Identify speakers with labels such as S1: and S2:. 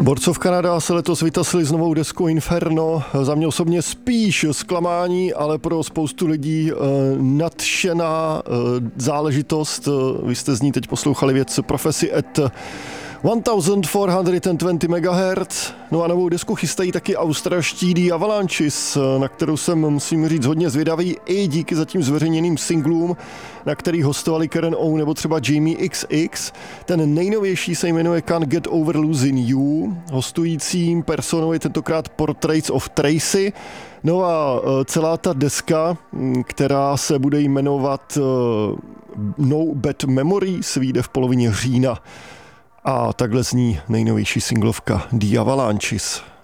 S1: Boards of Canada se letos vytasili s novou deskou Inferno. Za mě osobně spíš zklamání, ale pro spoustu lidí nadšená záležitost. Vy jste z ní teď poslouchali věc Prophecy at 1420 MHz. No a novou desku chystají taky australští The Avalanches, na kterou jsem, musím říct, hodně zvědavý i díky zatím zveřejněným singlům, na kterých hostovali Karen O nebo třeba Jamie XX. Ten nejnovější se jmenuje Can't Get Over Losing You. Hostujícím personou je tentokrát Portraits of Tracy. No a celá ta deska, která se bude jmenovat No Bad Memories, vyjde v polovině října. A takhle zní nejnovější singlovka The Avalanches.